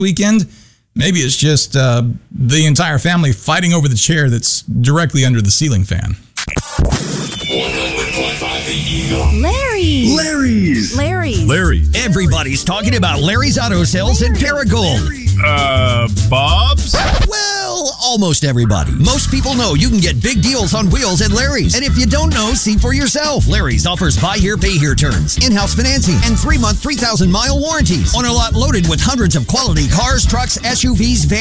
weekend. Maybe it's just the entire family fighting over the chair that's directly under the ceiling fan. 100.5 The Eagle. Larry's. Everybody's talking about Larry's Auto Sales at Paragould. Bob's? Well, almost everybody. Most people know you can get big deals on wheels at Larry's. And if you don't know, see for yourself. Larry's offers buy here, pay here terms, in-house financing, and 3-month, 3,000-mile warranties on a lot loaded with hundreds of quality cars, trucks, SUVs, vans,